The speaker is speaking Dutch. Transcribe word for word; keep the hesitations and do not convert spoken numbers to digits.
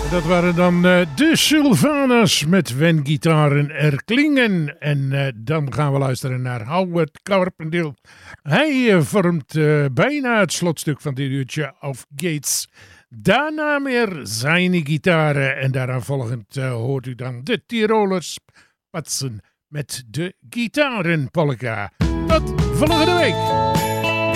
Dat waren dan uh, de Sylvanas met Wenn Gitaren erklingen. En uh, dan gaan we luisteren naar Howard Carpendale. Hij uh, vormt uh, bijna het slotstuk van dit uurtje of Gates. Daarna meer zijn gitaren. En daaraan volgend uh, hoort u dan de Tirolers patsen met de gitarenpolka. Tot volgende week.